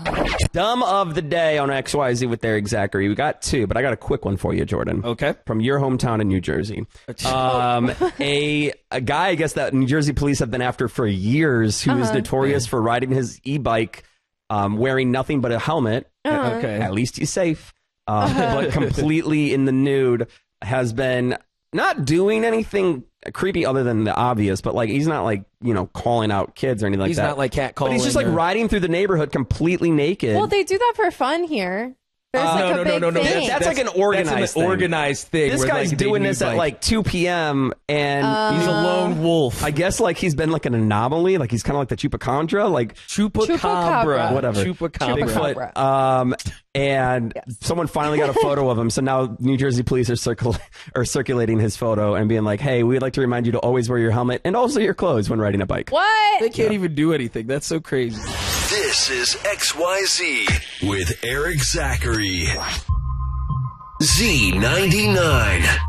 Dumb of the day on XYZ with Eric Zachary. We got two, but I got a quick one for you, Jordan. Okay. From your hometown in New Jersey. A guy, I guess, that New Jersey police have been after for years, who is notorious for riding his e-bike wearing nothing but a helmet. Okay. At least he's safe. But completely in the nude, has been not doing anything creepy other than the obvious, but like he's not like, you know, calling out kids or anything like that. He's not like cat calling. But he's just like riding through the neighborhood completely naked. Well, they do that for fun here. There's like a big thing. That's like an organized thing. Organized thing. This where, guy's like, doing they this do, at like 2 p.m. and he's a lone wolf. I guess like he's been like an anomaly. Like he's kind of like the chupacabra, like Chupacabra. whatever. Chupacabra. Bigfoot. And someone finally got a photo of him. So now New Jersey police are circulating his photo and being like, "Hey, we'd like to remind you to always wear your helmet and also your clothes when riding a bike." What? They can't even do anything. That's so crazy. This is XYZ with Eric Zachary. Z99.